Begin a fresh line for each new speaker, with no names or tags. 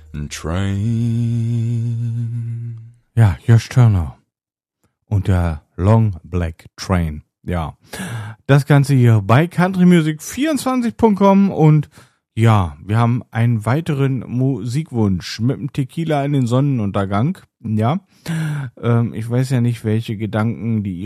Train.
Ja, Josh Turner und der Long Black Train. Ja, das Ganze hier bei countrymusic24.com und ja, wir haben einen weiteren Musikwunsch mit dem Tequila in den Sonnenuntergang. Ja, ich weiß ja nicht, welche Gedanken die